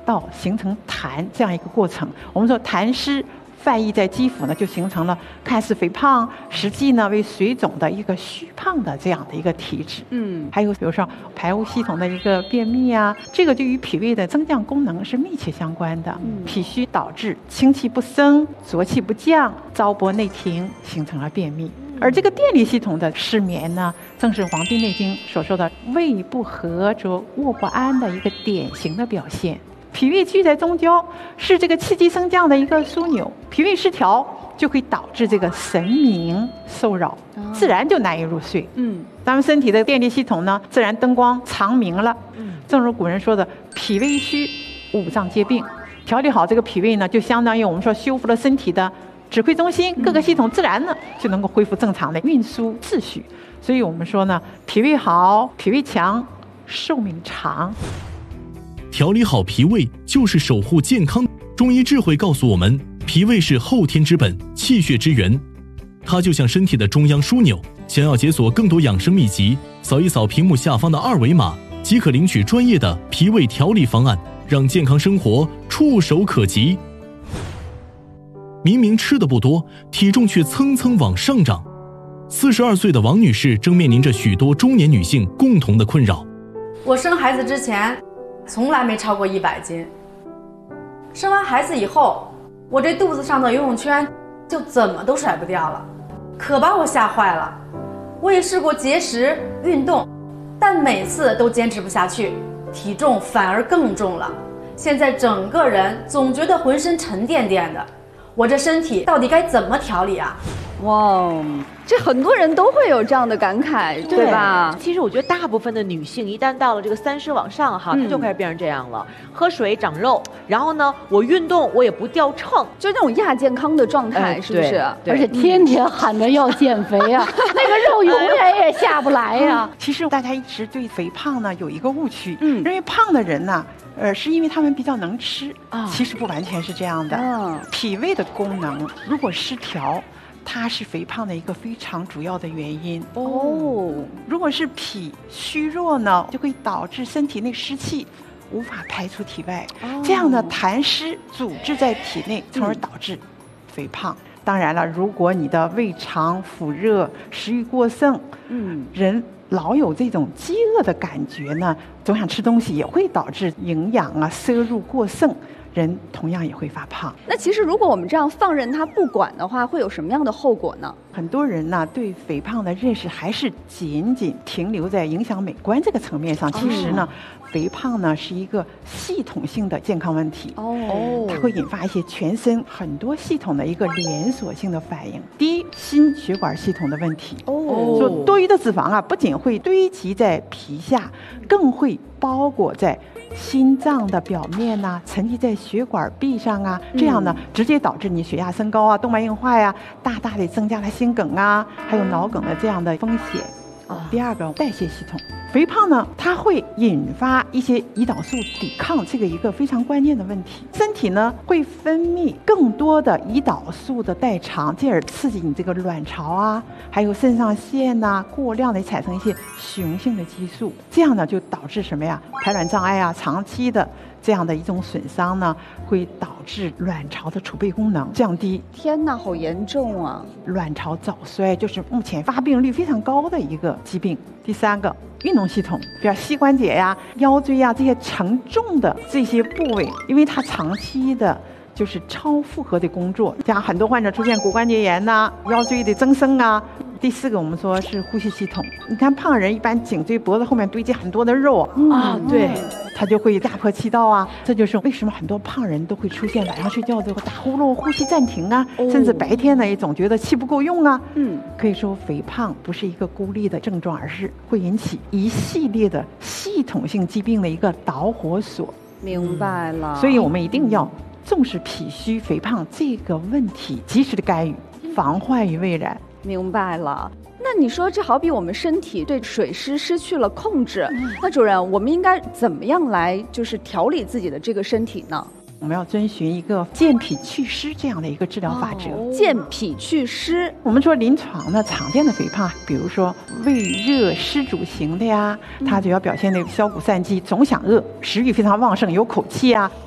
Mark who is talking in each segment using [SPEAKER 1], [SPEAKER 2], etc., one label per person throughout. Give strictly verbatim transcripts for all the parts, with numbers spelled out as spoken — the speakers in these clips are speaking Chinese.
[SPEAKER 1] 到形成痰这样一个过程。我们说痰湿泛溢在肌肤呢，就形成了看似肥胖，实际呢为水肿的一个虚胖的这样的一个体质。嗯，还有比如说排污系统的一个便秘啊，这个就与脾胃的增降功能是密切相关的。嗯，脾虚导致清气不升，浊气不降，糟粕内停，形成了便秘。而这个电力系统的失眠呢，正是《黄帝内经》所说的胃不和则卧不安的一个典型的表现。脾胃居在中焦，是这个气机升降的一个枢纽，脾胃失调就会导致这个神明受扰，自然就难以入睡。嗯，咱们身体的电力系统呢，自然灯光长明了。嗯，正如古人说的，脾胃虚，五脏皆病。调理好这个脾胃呢，就相当于我们说修复了身体的指挥中心，各个系统自然呢就能够恢复正常的运输秩序。所以我们说呢，脾胃好，脾胃强，寿命长。
[SPEAKER 2] 调理好脾胃就是守护健康。中医智慧告诉我们，脾胃是后天之本，气血之源，它就像身体的中央枢纽。想要解锁更多养生秘籍，扫一扫屏幕下方的二维码，即可领取专业的脾胃调理方案，让健康生活触手可及。明明吃的不多，体重却蹭蹭往上涨。四十二岁的王女士正面临着许多中年女性共同的困扰。
[SPEAKER 3] 我生孩子之前从来没超过一百斤，生完孩子以后，我这肚子上的游泳圈就怎么都甩不掉了，可把我吓坏了。我也试过节食运动，但每次都坚持不下去，体重反而更重了。现在整个人总觉得浑身沉甸甸的，我这身体到底该怎么调理啊？
[SPEAKER 4] 哇，这很多人都会有这样的感慨， 对, 对吧？
[SPEAKER 5] 其实我觉得大部分的女性一旦到了这个三十往上哈，她、嗯、就开始变成这样了，喝水长肉，然后呢，我运动我也不掉秤，
[SPEAKER 4] 就那种亚健康的状态，呃、是不是？
[SPEAKER 6] 而且天天喊着要减肥啊，那个肉永远也下不来呀、啊。
[SPEAKER 1] 其实大家一直对肥胖呢有一个误区，嗯，认为胖的人呢，呃，是因为他们比较能吃啊，其实不完全是这样的。嗯，脾胃的功能如果失调，它是肥胖的一个非常主要的原因哦。如果是脾虚弱呢，就会导致身体内湿气无法排出体外，哦、这样的痰湿阻滞在体内，从而导致肥胖。嗯、当然了，如果你的胃肠腑热、食欲过剩，嗯，人老有这种饥饿的感觉呢，总想吃东西，也会导致营养啊摄入过剩。人同样也会发胖。
[SPEAKER 4] 那其实如果我们这样放任它不管的话，会有什么样的后果呢？
[SPEAKER 1] 很多人呢对肥胖的认识还是仅仅停留在影响美观这个层面上。其实呢，哦、肥胖呢是一个系统性的健康问题哦，它会引发一些全身很多系统的一个连锁性的反应。第一，心血管系统的问题哦，说多余的脂肪啊，不仅会堆积在皮下，更会包裹在心脏的表面呐、啊，沉积在血管壁上啊，这样呢，直接导致你血压升高啊，动脉硬化呀、啊，大大的增加了心梗啊，还有脑梗的这样的风险。第二个，代谢系统，肥胖呢，它会引发一些胰岛素抵抗，这个一个非常关键的问题。身体呢会分泌更多的胰岛素的代偿，进而刺激你这个卵巢啊，还有肾上腺呐、啊，过量的产生一些雄性的激素，这样呢就导致什么呀？排卵障碍啊，长期的这样的一种损伤呢，会导致卵巢的储备功能降低。
[SPEAKER 4] 天哪，好严重啊！
[SPEAKER 1] 卵巢早衰就是目前发病率非常高的一个疾病。第三个，运动系统，比如膝关节呀、腰椎呀这些沉重的这些部位，因为它长期的就是超负荷的工作，像很多患者出现骨关节炎呐、啊、腰椎的增生啊。第四个，我们说是呼吸系统。你看胖人一般颈椎脖子后面堆积很多的肉啊，嗯、啊，对，他就会压迫气道啊。这就是为什么很多胖人都会出现晚上睡觉之后打呼噜、呼吸暂停啊，哦、甚至白天呢也总觉得气不够用啊。嗯，可以说肥胖不是一个孤立的症状，而是会引起一系列的系统性疾病的一个导火索。
[SPEAKER 4] 明白了。
[SPEAKER 1] 所以我们一定要重视脾虚肥胖这个问题，及时的干预，防患于未然。
[SPEAKER 4] 明白了。那你说这好比我们身体对水湿失去了控制，嗯、那主任，我们应该怎么样来就是调理自己的这个身体呢？
[SPEAKER 1] 我们要遵循一个健脾祛湿这样的一个治疗法则。
[SPEAKER 4] 哦、健脾祛湿，
[SPEAKER 1] 我们说临床呢常见的肥胖，比如说胃热湿阻型的呀，它主要表现那个消谷散饥、总想饿、食欲非常旺盛、有口气啊。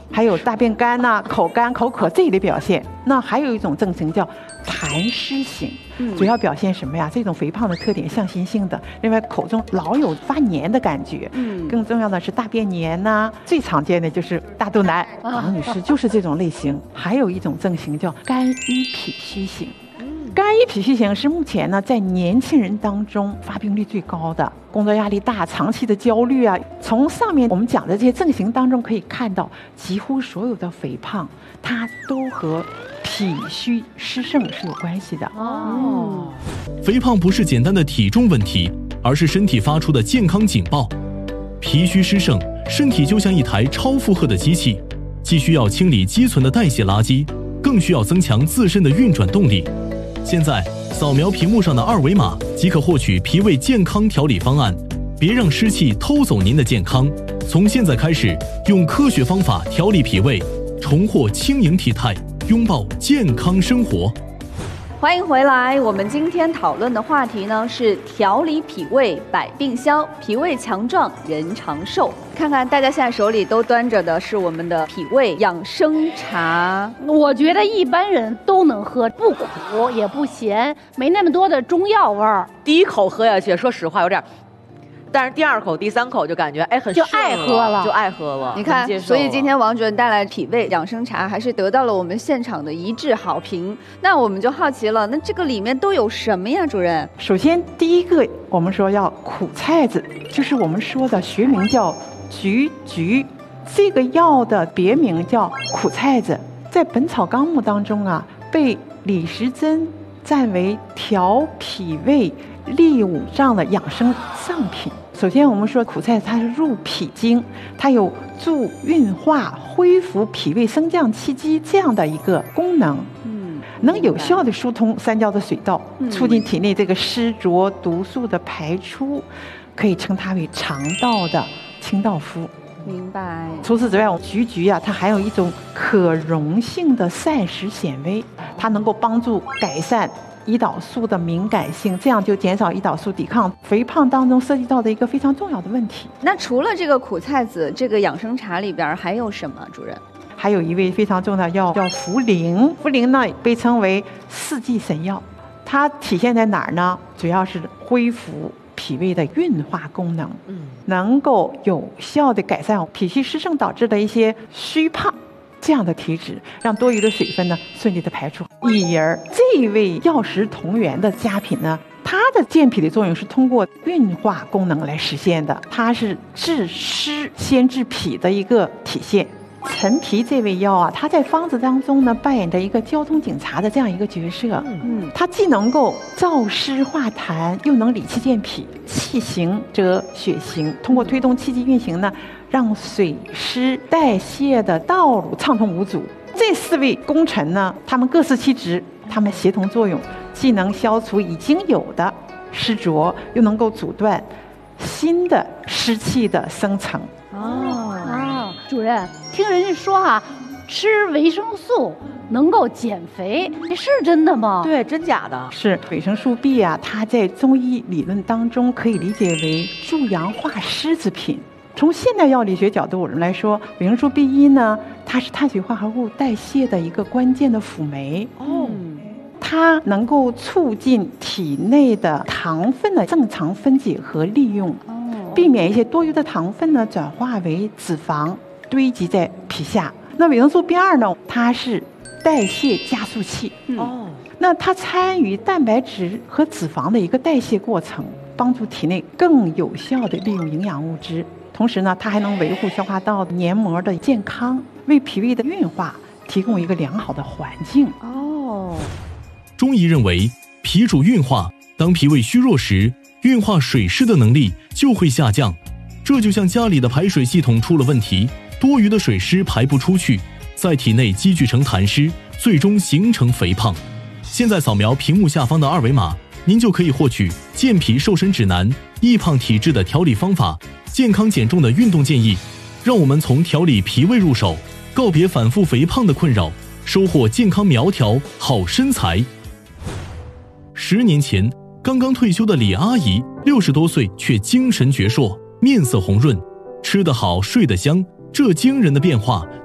[SPEAKER 1] 还有大便干呐、啊、口干口渴这一类表现。那还有一种症型叫痰湿型，主要表现什么呀？这种肥胖的特点向心性的，另外口中老有发黏的感觉，嗯，更重要的是大便黏呐、啊，最常见的就是大肚腩，王女士就是这种类型。还有一种症型叫肝郁脾虚型。肝郁脾虚型是目前呢在年轻人当中发病率最高的，工作压力大、长期的焦虑啊。从上面我们讲的这些症型当中可以看到，几乎所有的肥胖，它都和脾虚湿盛是有关系的。
[SPEAKER 2] 哦，肥胖不是简单的体重问题，而是身体发出的健康警报。脾虚湿盛，身体就像一台超负荷的机器，既需要清理积存的代谢垃圾，更需要增强自身的运转动力。现在扫描屏幕上的二维码即可获取脾胃健康调理方案，别让湿气偷走您的健康。从现在开始，用科学方法调理脾胃，重获轻盈体态，拥抱健康生活。
[SPEAKER 4] 欢迎回来，我们今天讨论的话题呢是调理脾胃百病消，脾胃强壮人长寿。看看大家现在手里都端着的是我们的脾胃养生茶，
[SPEAKER 6] 我觉得一般人都能喝，不苦也不咸，没那么多的中药味儿。
[SPEAKER 5] 第一口喝下去，说实话有点，但是第二口、第三口就感觉哎很
[SPEAKER 6] 就爱喝了，
[SPEAKER 5] 就爱喝了。
[SPEAKER 4] 你看，所以今天王主任带来脾胃养生茶，还是得到了我们现场的一致好评。那我们就好奇了，那这个里面都有什么呀，主任？
[SPEAKER 1] 首先，第一个我们说要苦菜子，就是我们说的学名叫菊菊，这个药的别名叫苦菜子，在《本草纲目》当中啊，被李时珍赞为调脾胃利五脏的养生上品。首先我们说苦菜它是入脾经，它有助运化、恢复脾胃升降气机这样的一个功能，嗯，能有效的疏通三焦的水道，促进体内这个湿浊毒素的排出，可以称它为肠道的清道夫。
[SPEAKER 4] 明白。
[SPEAKER 1] 除此之外，菊菊啊，它含有一种可溶性的膳食纤维，它能够帮助改善胰岛素的敏感性，这样就减少胰岛素抵抗肥胖当中涉及到的一个非常重要的问题。
[SPEAKER 4] 那除了这个苦菜子，这个养生茶里边还有什么，主任？
[SPEAKER 1] 还有一味非常重要的药叫茯苓，茯苓呢被称为四季神药，它体现在哪儿呢？主要是恢复脾胃的运化功能，嗯，能够有效的改善脾虚湿盛导致的一些虚胖这样的体质，让多余的水分呢顺利的排出。以而这一味药食同源的佳品呢，它的健脾的作用是通过运化功能来实现的，它是治湿先治脾的一个体现。陈皮这味药啊，它在方子当中呢扮演着一个交通警察的这样一个角色。嗯，它既能够燥湿化痰，又能理气健脾，气行则血行，通过推动气机运行呢，让水湿代谢的道路畅通无阻。这四位功臣呢，他们各司其职，他们协同作用，既能消除已经有的湿浊，又能够阻断新的湿气的生成。
[SPEAKER 6] 哦啊，主任，听人家说啊，吃维生素能够减肥，这是真的吗？
[SPEAKER 5] 对，真假的？
[SPEAKER 1] 是维生素 B 啊，它在中医理论当中可以理解为助阳化湿之品。从现代药理学角度来说，维生素 B 一 呢，它是碳水化合物代谢的一个关键的辅酶。哦。它能够促进体内的糖分的正常分解和利用，避免一些多余的糖分呢转化为脂肪堆积在皮下。那维生素 B 二 呢，它是代谢加速器。哦，那它参与蛋白质和脂肪的一个代谢过程，帮助体内更有效地利用营养物质。同时呢，它还能维护消化道黏膜的健康，为脾胃的运化提供一个良好的环境。哦。
[SPEAKER 2] 中医认为，脾主运化，当脾胃虚弱时，运化水湿的能力就会下降。这就像家里的排水系统出了问题，多余的水湿排不出去，在体内积聚成痰湿，最终形成肥胖。现在扫描屏幕下方的二维码，您就可以获取健脾瘦身指南、易胖体质的调理方法、健康减重的运动建议。让我们从调理脾胃入手，告别反复肥胖的困扰，收获健康苗条好身材。十年前，刚刚退休的李阿姨，六十多岁却精神矍铄，面色红润，吃得好，睡得香。这惊人的变化